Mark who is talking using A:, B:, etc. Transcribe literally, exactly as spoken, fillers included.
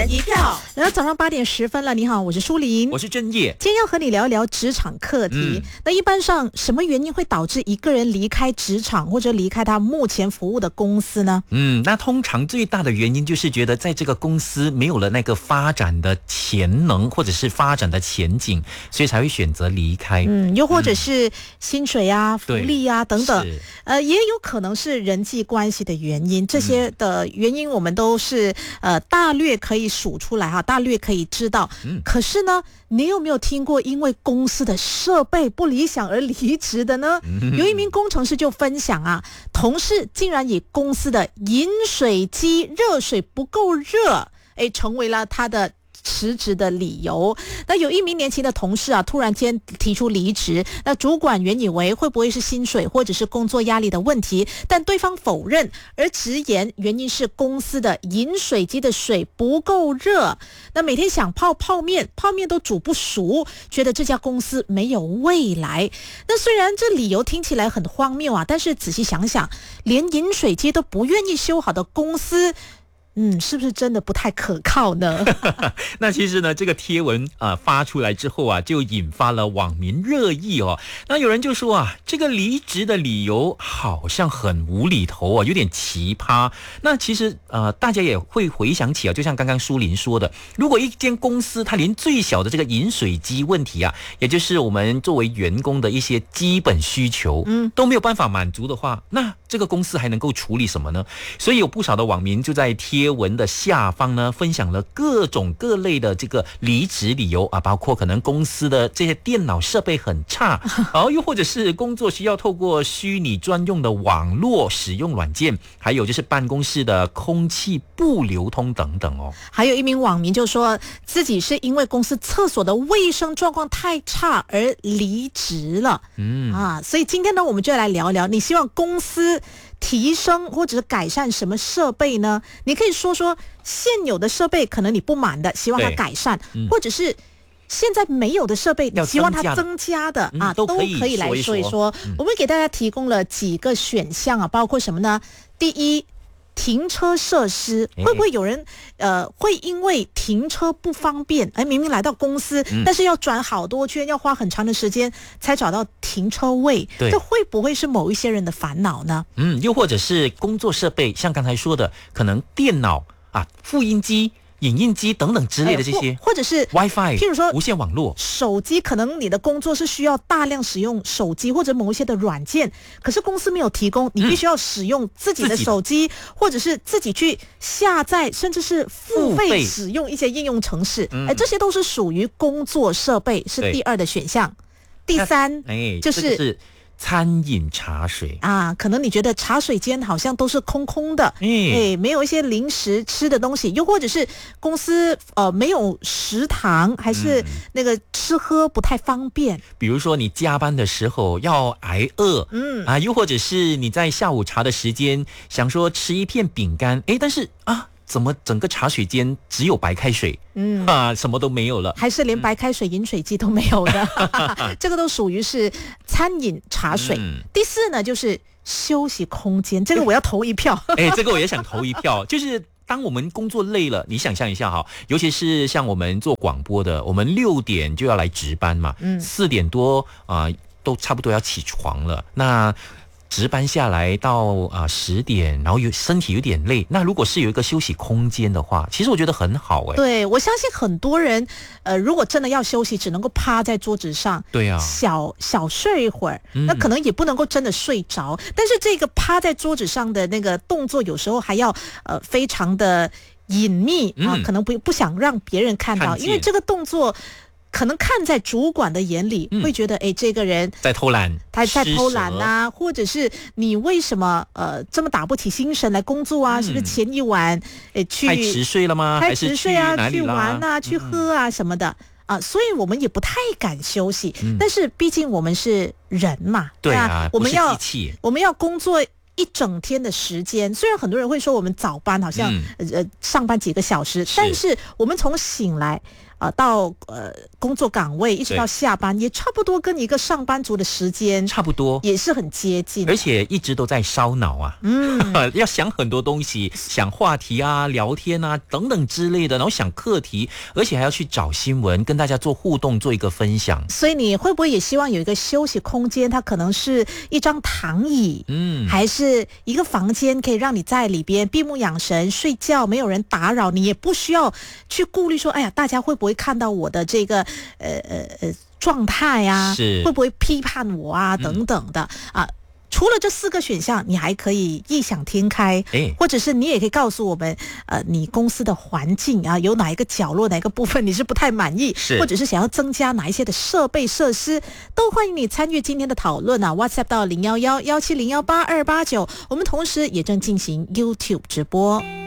A: 人一票。
B: 来到早上八点十分了，你好，我是舒玲，
C: 我是正业。
B: 今天要和你聊一聊职场课题。嗯、那一般上，什么原因会导致一个人离开职场或者离开他目前服务的公司呢？
C: 嗯，那通常最大的原因就是觉得在这个公司没有了那个发展的潜能，或者是发展的前景，所以才会选择离开。
B: 嗯，又或者是薪水啊、嗯、福利啊等等，呃，也有可能是人际关系的原因。这些的原因我们都是呃大略可以数出来哈，大略可以知道。嗯，可是呢，你有没有听过因为公司的设备不理想而离职的呢？嗯、有一名工程师就分享啊，同事竟然以公司的饮水机热水不够热，哎，成为了他的辞职的理由。那有一名年轻的同事啊，突然间提出离职，那主管原以为会不会是薪水或者是工作压力的问题，但对方否认，而直言原因是公司的饮水机的水不够热。那每天想泡泡面，泡面都煮不熟，觉得这家公司没有未来。那虽然这理由听起来很荒谬啊，但是仔细想想，连饮水机都不愿意修好的公司，嗯，是不是真的不太可靠呢？
C: 那其实呢，这个贴文啊、呃、发出来之后啊，就引发了网民热议哦。那有人就说啊，这个离职的理由好像很无厘头啊，有点奇葩。那其实呃，大家也会回想起啊，就像刚刚舒林说的，如果一间公司它连最小的这个饮水机问题啊，也就是我们作为员工的一些基本需求，嗯，都没有办法满足的话，那这个公司还能够处理什么呢？所以有不少的网民就在贴文的下方呢，分享了各种各类的这个离职理由啊，包括可能公司的这些电脑设备很差，哦，又或者是工作需要透过虚拟专用的网络使用软件，还有就是办公室的空气不流通等等哦。
B: 还有一名网民就说自己是因为公司厕所的卫生状况太差而离职了。嗯啊，所以今天呢，我们就来聊聊，你希望公司提升或者是改善什么设备呢？你可以说说现有的设备可能你不满的，希望它改善，嗯、或者是现在没有的设备你希望它增加的、嗯、啊，都可以来说一说。嗯、我们给大家提供了几个选项啊，包括什么呢？第一，停车设施，会不会有人呃会因为停车不方便，哎，明明来到公司，嗯、但是要转好多圈，要花很长的时间才找到停车位，这会不会是某一些人的烦恼呢？
C: 嗯，又或者是工作设备，像刚才说的，可能电脑啊、复印机、影印机等等之类的这些，
B: 哎、或, 或者是
C: WiFi，
B: 譬如说
C: 无线网络、
B: 手机，可能你的工作是需要大量使用手机或者某一些的软件，可是公司没有提供，你必须要使用自己的手机，嗯、或者是自己去下载，甚至是付费使用一些应用程式，哎，这些都是属于工作设备，是第二的选项。第三，
C: 哎，
B: 就是。
C: 这个是餐饮茶水
B: 啊，可能你觉得茶水间好像都是空空的，哎、嗯，没有一些零食吃的东西，又或者是公司呃没有食堂，还是那个吃喝不太方便。嗯、
C: 比如说你加班的时候要挨饿，嗯啊，又或者是你在下午茶的时间想说吃一片饼干，哎，但是啊。怎么整个茶水间只有白开水？嗯啊，什么都没有了，
B: 还是连白开水、饮水机都没有的，这个都属于是餐饮茶水。嗯、第四呢，就是休息空间，这个我要投一票。
C: 哎，这个我也想投一票，就是当我们工作累了，你想象一下哈，尤其是像我们做广播的，我们六点就要来值班嘛，嗯，四点多啊、呃、都差不多要起床了，那。值班下来到啊十点，然后有身体有点累。那如果是有一个休息空间的话，其实我觉得很好哎。
B: 对，我相信很多人，呃，如果真的要休息，只能够趴在桌子上，
C: 对啊，
B: 小小睡一会儿，嗯、那可能也不能够真的睡着。但是这个趴在桌子上的那个动作，有时候还要呃非常的隐秘啊，嗯、可能不不想让别人看到，看因为这个动作。可能看在主管的眼里，嗯、会觉得，哎，这个人
C: 在偷懒，
B: 他在偷懒啊，或者是你为什么呃这么打不起精神来工作啊？嗯、是不是前一晚哎去
C: 太迟睡了吗？
B: 太迟睡啊，
C: 去,
B: 去玩啊，去喝啊、嗯、什么的啊，所以我们也不太敢休息。嗯、但是毕竟我们是人嘛，
C: 对啊，
B: 我们要
C: 不是机器
B: 我们要工作。 一整天的时间，虽然很多人会说我们早班好像、嗯、呃上班几个小时，但是我们从醒来呃到呃工作岗位一直到下班，也差不多跟一个上班族的时间
C: 差不多，
B: 也是很接近，
C: 而且一直都在烧脑啊，嗯，要想很多东西，想话题啊、聊天啊等等之类的，然后想课题，而且还要去找新闻跟大家做互动，做一个分享。
B: 所以你会不会也希望有一个休息空间？它可能是一张躺椅，嗯，还是一个房间，可以让你在里边闭目养神睡觉，没有人打扰你，也不需要去顾虑说，哎呀，大家会不会看到我的这个呃呃呃状态啊？
C: 是
B: 会不会批判我啊？等等的、嗯、啊。除了这四个选项，你还可以异想天开，
C: 哎，
B: 或者是你也可以告诉我们，呃，你公司的环境啊，有哪一个角落、哪一个部分你是不太满意，
C: 是，
B: 或者是想要增加哪一些的设备设施，都欢迎你参与今天的讨论啊 ！WhatsApp 到零幺幺幺七零幺八二八九，我们同时也正进行 YouTube 直播。